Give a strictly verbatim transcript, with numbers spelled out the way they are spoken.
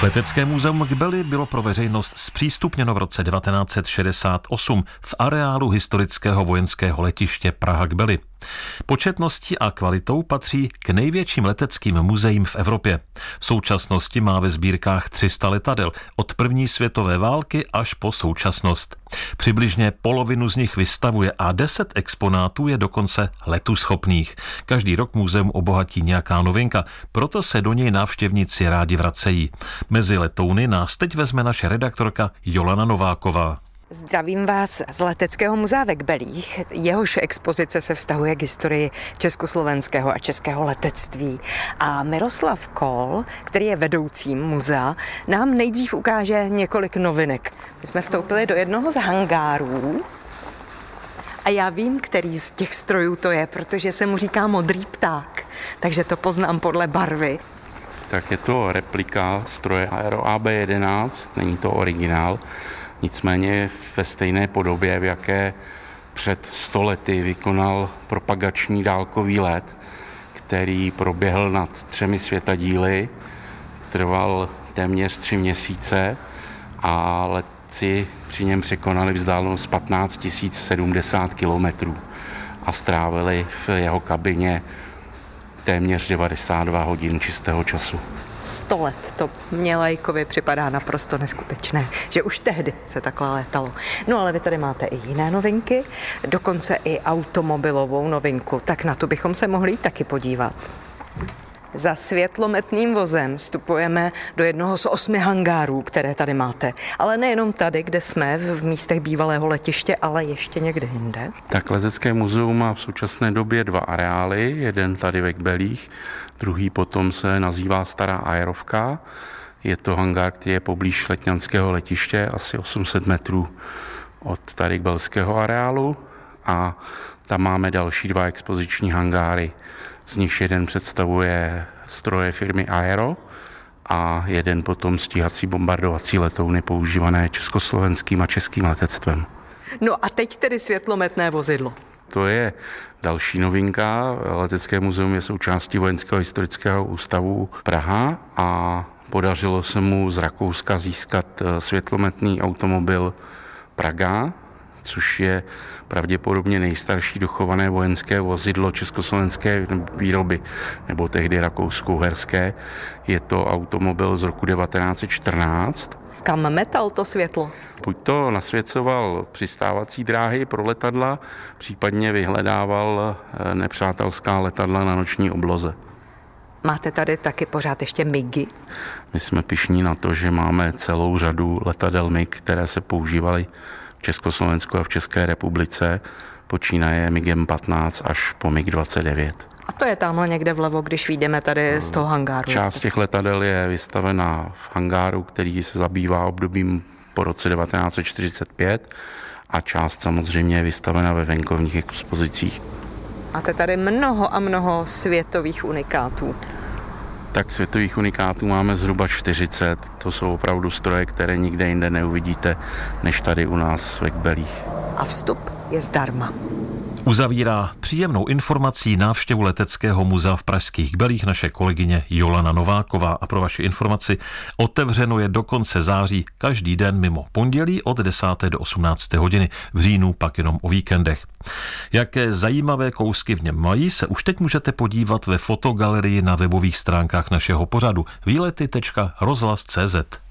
Letecké muzeum Kbely bylo pro veřejnost zpřístupněno v roce devatenáct set šedesát osm v areálu historického vojenského letiště Praha-Kbely. Početností a kvalitou patří k největším leteckým muzeím v Evropě. V současnosti má ve sbírkách tři sta letadel, od první světové války až po současnost. Přibližně polovinu z nich vystavuje a deset exponátů je dokonce letuschopných. Každý rok muzeum obohatí nějaká novinka, proto se do něj návštěvníci rádi vracejí. Mezi letouny nás teď vezme naše redaktorka Jolana Nováková. Zdravím vás z Leteckého muzea ve Kbelích. Jehož expozice se vztahuje k historii československého a českého letectví. A Miroslav Kol, který je vedoucím muzea, nám nejdřív ukáže několik novinek. My jsme vstoupili do jednoho z hangárů a já vím, který z těch strojů to je, protože se mu říká Modrý pták, takže to poznám podle barvy. Tak je to replika stroje Aero A B jedenáct, není to originál. Nicméně ve stejné podobě, v jaké před sto lety vykonal propagační dálkový let, který proběhl nad třemi světadíly, trval téměř tři měsíce a letci při něm překonali vzdálenost patnáct tisíc sedmdesát kilometrů a strávili v jeho kabině téměř devadesát dva hodin čistého času. Sto let, to mě lajkovi připadá naprosto neskutečné, že už tehdy se takhle létalo. No ale vy tady máte i jiné novinky, dokonce i automobilovou novinku, tak na to bychom se mohli taky podívat. Za světlometným vozem vstupujeme do jednoho z osmi hangárů, které tady máte. Ale nejenom tady, kde jsme, v místech bývalého letiště, ale ještě někde jinde. Tak Letecké muzeum má v současné době dva areály, jeden tady ve Kbelích, druhý potom se nazývá Stará aerovka. Je to hangár, který je poblíž letňanského letiště, asi osm set metrů od tady kbelského areálu. A tam máme další dva expoziční hangáry. Z nich jeden představuje stroje firmy Aero a jeden potom stíhací bombardovací letouny používané československým a českým letectvem. No a teď tedy světlometné vozidlo. To je další novinka. Letecké muzeum je součástí Vojenského historického ústavu Praha a podařilo se mu z Rakouska získat světlometný automobil Praga, což je pravděpodobně nejstarší dochované vojenské vozidlo československé výroby, nebo tehdy rakousko-uherské. Je to automobil z roku devatenáct set čtrnáct. Kam metal to světlo? Buď to nasvěcoval přistávací dráhy pro letadla, případně vyhledával nepřátelská letadla na noční obloze. Máte tady taky pořád ještě MIGy? My jsme pyšní na to, že máme celou řadu letadel MIG, které se používaly v Československu a v České republice, počínaje MIGem patnáct až po MIG dvacet devět. A to je tamhle někde vlevo, když vyjdeme tady z toho hangáru. Část těch letadel je vystavena v hangáru, který se zabývá obdobím po roce devatenáct set čtyřicet pět a část samozřejmě je vystavena ve venkovních expozicích. Máte tady mnoho a mnoho světových unikátů. Tak světových unikátů máme zhruba čtyřicet. To jsou opravdu stroje, které nikde jinde neuvidíte, než tady u nás ve Kbelích. A vstup je zdarma. Uzavírá příjemnou informací návštěvu Leteckého muzea v pražských Kbelích naše kolegyně Jolana Nováková. A pro vaši informaci, otevřeno je do konce září každý den mimo pondělí od desáté do osmnácté hodiny, v říjnu pak jenom o víkendech. Jaké zajímavé kousky v něm mají, se už teď můžete podívat ve fotogalerii na webových stránkách našeho pořadu výlety tečka rozhlas tečka cé zet.